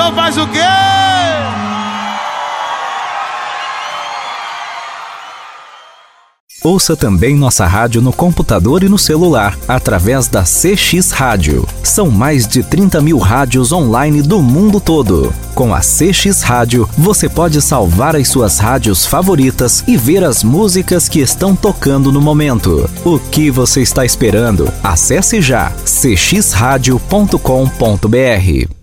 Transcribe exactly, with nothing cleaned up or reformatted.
então faz o quê? Ouça também nossa rádio no computador e no celular, através da C X Rádio. São mais de trinta mil rádios online do mundo todo. Com a C X Rádio, você pode salvar as suas rádios favoritas e ver as músicas que estão tocando no momento. O que você está esperando? Acesse já c x radio ponto com ponto b r.